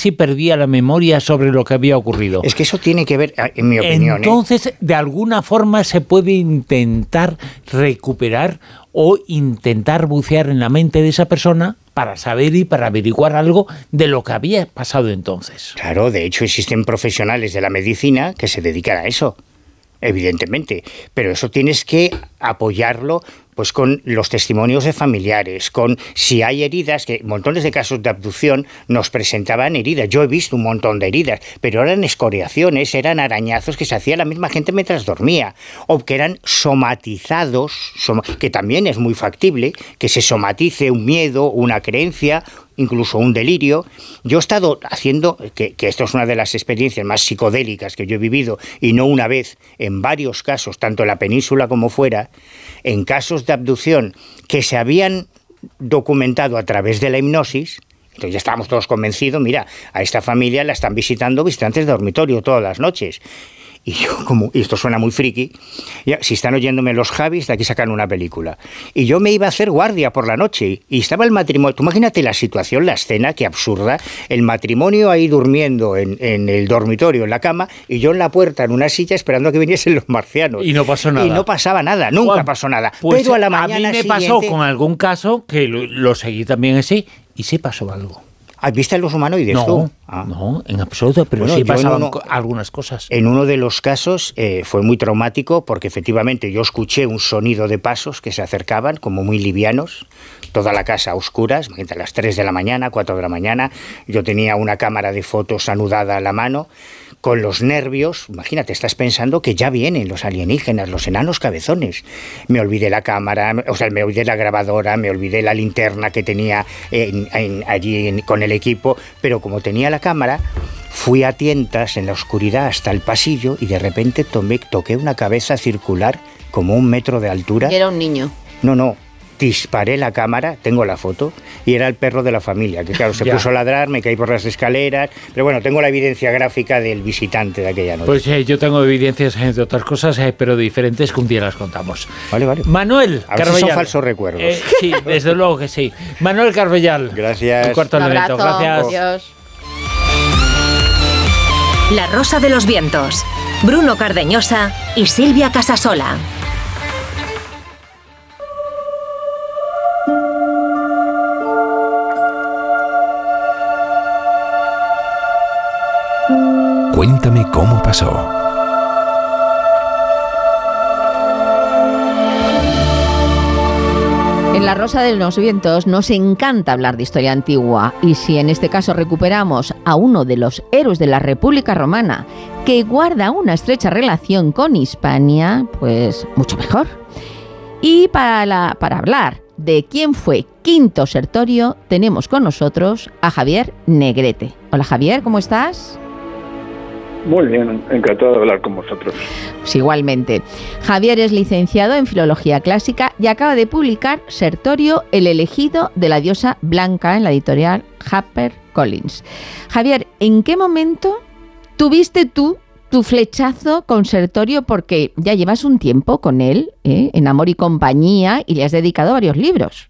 casi perdía la memoria sobre lo que había ocurrido. Es que eso tiene que ver, en mi opinión. Entonces, de alguna forma se puede intentar recuperar o intentar bucear en la mente de esa persona para saber y para averiguar algo de lo que había pasado entonces. Claro, de hecho existen profesionales de la medicina que se dedican a eso, evidentemente, pero eso tienes que apoyarlo pues con los testimonios de familiares, con si hay heridas, que montones de casos de abducción nos presentaban heridas. Yo he visto un montón de heridas, pero eran escoriaciones, eran arañazos que se hacía la misma gente mientras dormía, o que eran somatizados, que también es muy factible, que se somatice un miedo, una creencia, incluso un delirio. Yo he estado haciendo, que esto es una de las experiencias más psicodélicas que yo he vivido, y no una vez, en varios casos, tanto en la península como fuera, en casos de abducción que se habían documentado a través de la hipnosis. Entonces ya estábamos todos convencidos, mira, a esta familia la están visitando visitantes de dormitorio todas las noches. Y yo, y esto suena muy friki, si están oyéndome los Javis, de aquí sacan una película. Y yo me iba a hacer guardia por la noche, y estaba el matrimonio. Tú imagínate la situación, la escena, qué absurda. El matrimonio ahí durmiendo en el dormitorio, en la cama, y yo en la puerta, en una silla, esperando a que viniesen los marcianos. Y no pasó nada. Y no pasaba nada, nunca pasó nada. Pues pero a la mañana mí me siguiente... pasó con algún caso, que lo seguí también así, y sí pasó algo. ¿Viste los humanoides tú? No, en absoluto, pero bueno, sí pasaban algunas cosas. En uno de los casos fue muy traumático porque efectivamente yo escuché un sonido de pasos que se acercaban como muy livianos, toda la casa a oscuras, entre las 3 de la mañana, 4 de la mañana, yo tenía una cámara de fotos anudada a la mano, con los nervios, imagínate, estás pensando que ya vienen los alienígenas, los enanos cabezones. Me olvidé la cámara, me olvidé la grabadora, me olvidé la linterna que tenía allí con el equipo, pero como tenía la cámara, fui a tientas en la oscuridad hasta el pasillo y de repente toqué una cabeza circular como 1 metro de altura. Y era un niño. No. Disparé la cámara, tengo la foto, y era el perro de la familia, que claro, se puso a ladrar, me caí por las escaleras, pero bueno, tengo la evidencia gráfica del visitante de aquella noche. Pues yo tengo evidencias de otras cosas, pero diferentes, que un día las contamos. Vale. Manuel Carbellal. Si son falsos recuerdos. Sí, desde luego que sí. Manuel Carbellal. Gracias. Un cuarto elemento. Gracias. Adiós. La Rosa de los Vientos. Bruno Cardeñosa y Silvia Casasola. Cuéntame cómo pasó. En La Rosa de los Vientos nos encanta hablar de historia antigua, y si en este caso recuperamos a uno de los héroes de la República Romana que guarda una estrecha relación con Hispania, pues mucho mejor. Y para hablar de quién fue Quinto Sertorio, tenemos con nosotros a Javier Negrete. Hola Javier, ¿cómo estás? Muy bien, encantado de hablar con vosotros. Pues igualmente. Javier es licenciado en Filología Clásica y acaba de publicar Sertorio, el elegido de la diosa blanca, en la editorial HarperCollins. Javier, ¿en qué momento tuviste tú tu flechazo con Sertorio? Porque ya llevas un tiempo con él, en Amor y Compañía, y le has dedicado varios libros.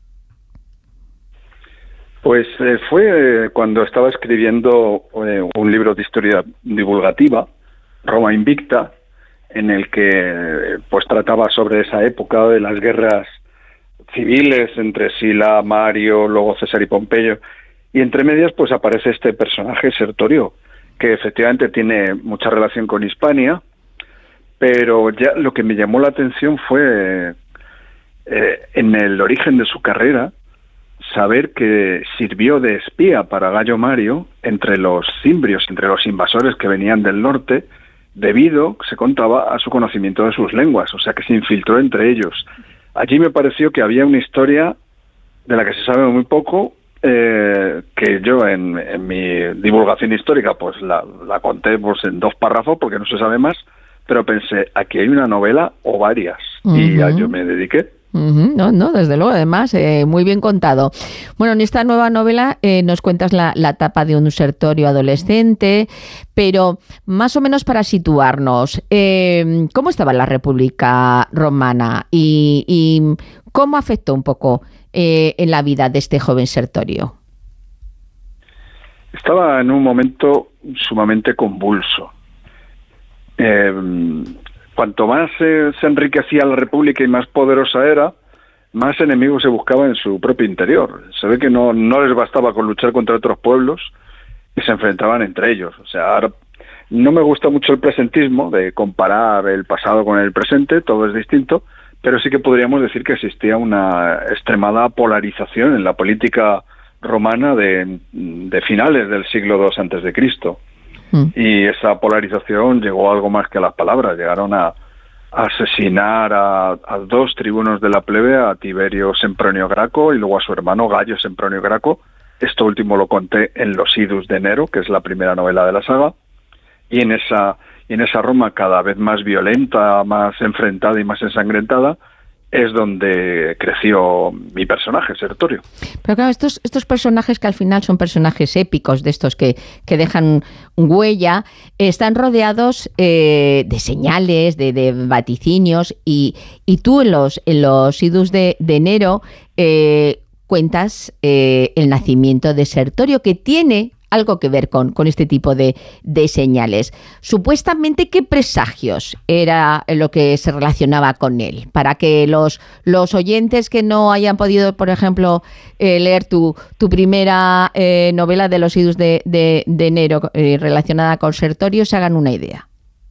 Pues fue cuando estaba escribiendo un libro de historia divulgativa, Roma Invicta, en el que pues trataba sobre esa época de las guerras civiles entre Sila, Mario, luego César y Pompeyo, y entre medias pues aparece este personaje, Sertorio, que efectivamente tiene mucha relación con Hispania, pero ya lo que me llamó la atención fue en el origen de su carrera, saber que sirvió de espía para Gallo Mario entre los cimbrios, entre los invasores que venían del norte, debido, se contaba, a su conocimiento de sus lenguas, o sea que se infiltró entre ellos. Allí me pareció que había una historia de la que se sabe muy poco, que yo en mi divulgación histórica pues la conté pues en 2 párrafos porque no se sabe más, pero pensé, aquí hay una novela o varias, y a ello me dediqué. No, desde luego, además, muy bien contado. Bueno, en esta nueva novela nos cuentas la etapa de un Sertorio adolescente, pero más o menos para situarnos, ¿cómo estaba la República Romana y cómo afectó un poco en la vida de este joven Sertorio? Estaba en un momento sumamente convulso. Cuanto más se enriquecía la República y más poderosa era, más enemigos se buscaba en su propio interior. Se ve que no les bastaba con luchar contra otros pueblos y se enfrentaban entre ellos. O sea, ahora no me gusta mucho el presentismo de comparar el pasado con el presente, todo es distinto, pero sí que podríamos decir que existía una extremada polarización en la política romana de finales del siglo II antes de Cristo. Y esa polarización llegó a algo más que a las palabras. Llegaron a asesinar a 2 tribunos de la plebe, a Tiberio Sempronio Graco y luego a su hermano Gayo Sempronio Graco. Esto último lo conté en Los Idus de Nero, que es la primera novela de la saga. Y en esa Roma cada vez más violenta, más enfrentada y más ensangrentada, es donde creció mi personaje, Sertorio. Pero claro, estos personajes que al final son personajes épicos, de estos que dejan huella, están rodeados de señales, de vaticinios, y tú en los Idus de Nero cuentas el nacimiento de Sertorio, que tiene algo que ver con este tipo de señales. Supuestamente, ¿qué presagios era lo que se relacionaba con él? Para que los oyentes que no hayan podido, por ejemplo, leer tu primera novela de Los Idus de Nero relacionada con Sertorio, se hagan una idea.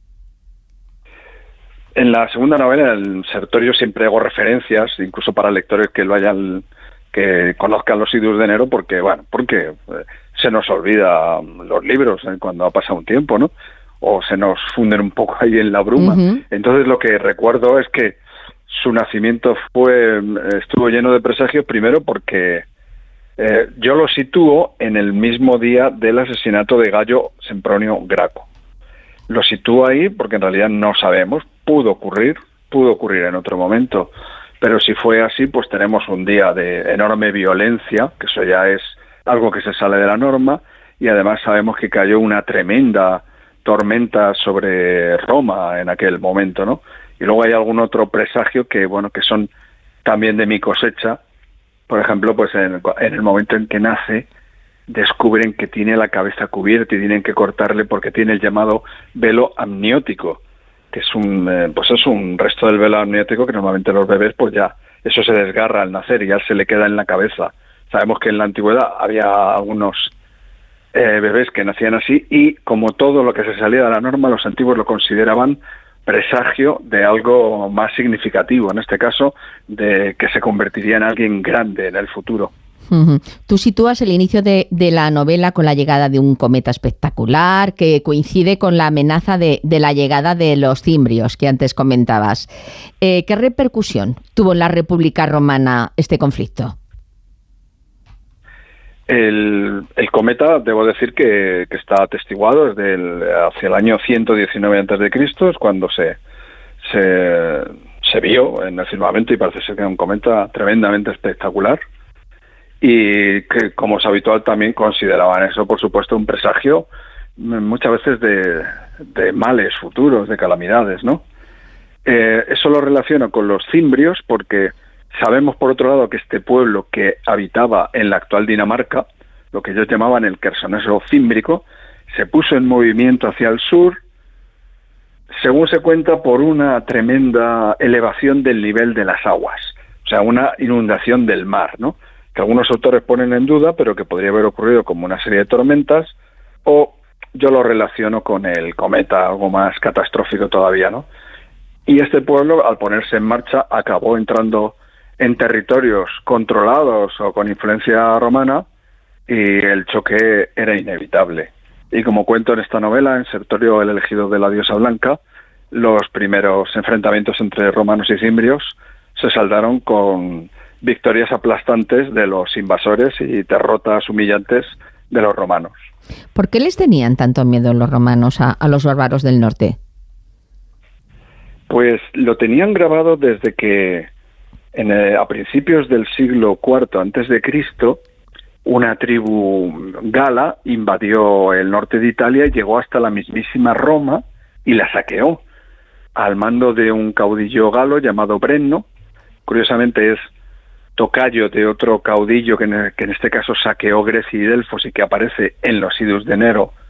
En la segunda novela, el Sertorio, siempre hago referencias, incluso para lectores que conozcan Los Idus de Nero, porque se nos olvida los libros cuando ha pasado un tiempo, ¿no? O se nos funden un poco ahí en la bruma. Uh-huh. Entonces lo que recuerdo es que su nacimiento estuvo lleno de presagios, primero porque yo lo sitúo en el mismo día del asesinato de Gayo Sempronio Graco. Lo sitúo ahí porque en realidad no sabemos, pudo ocurrir en otro momento, pero si fue así, pues tenemos un día de enorme violencia, que eso ya es algo que se sale de la norma, y además sabemos que cayó una tremenda tormenta sobre Roma en aquel momento, ¿no? Y luego hay algún otro presagio que son también de mi cosecha. Por ejemplo, pues en el momento en que nace, descubren que tiene la cabeza cubierta y tienen que cortarle porque tiene el llamado velo amniótico, que es un resto del velo amniótico que normalmente los bebés, pues ya eso se desgarra al nacer y ya se le queda en la cabeza. Sabemos que en la antigüedad había algunos bebés que nacían así, y como todo lo que se salía de la norma, los antiguos lo consideraban presagio de algo más significativo, en este caso de que se convertiría en alguien grande en el futuro. Uh-huh. Tú sitúas el inicio de la novela con la llegada de un cometa espectacular que coincide con la amenaza de la llegada de los cimbrios que antes comentabas. ¿Qué repercusión tuvo en la República Romana este conflicto? El cometa, debo decir que está atestiguado hacia el año 119 a.C., es cuando se vio en el firmamento, y parece ser que era un cometa tremendamente espectacular, y que, como es habitual, también consideraban eso, por supuesto, un presagio muchas veces de males futuros, de calamidades, ¿no? Eso lo relaciono con los cimbrios porque sabemos, por otro lado, que este pueblo que habitaba en la actual Dinamarca, lo que ellos llamaban el Quersoneso címbrico, se puso en movimiento hacia el sur, según se cuenta, por una tremenda elevación del nivel de las aguas, o sea, una inundación del mar, ¿no? Que algunos autores ponen en duda, pero que podría haber ocurrido como una serie de tormentas, o yo lo relaciono con el cometa, algo más catastrófico todavía, ¿no? Y este pueblo, al ponerse en marcha, acabó entrando en territorios controlados o con influencia romana, y el choque era inevitable. Y como cuento en esta novela, en Sertorio, el elegido de la diosa blanca, los primeros enfrentamientos entre romanos y cimbrios se saldaron con victorias aplastantes de los invasores y derrotas humillantes de los romanos. ¿Por qué les tenían tanto miedo los romanos a los bárbaros del norte? Pues lo tenían grabado desde que a principios del siglo IV a.C., una tribu gala invadió el norte de Italia y llegó hasta la mismísima Roma y la saqueó al mando de un caudillo galo llamado Brenno. Curiosamente es tocayo de otro caudillo que en este caso saqueó Grecia y Delfos y que aparece en los Idus de Nero